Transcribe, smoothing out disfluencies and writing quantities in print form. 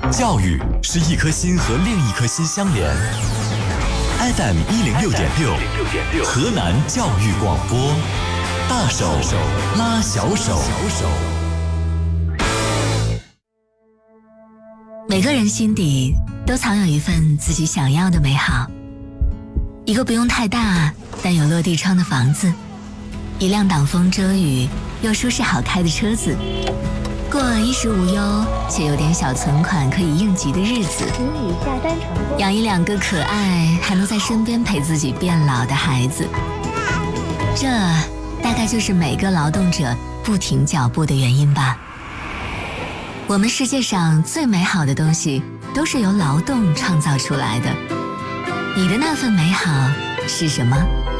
教育是一颗心和另一颗心相连。FM 106.6，河南教育广播，大手拉小手。 每个人心底都藏有一份自己想要的美好，一个不用太大但有落地窗的房子，一辆挡风遮雨又舒适好开的车子，过衣食无忧且有点小存款可以应急的日子，养一2个可爱还能在身边陪自己变老的孩子，这大概就是每个劳动者不停脚步的原因吧。我们世界上最美好的东西都是由劳动创造出来的，你的那份美好是什么？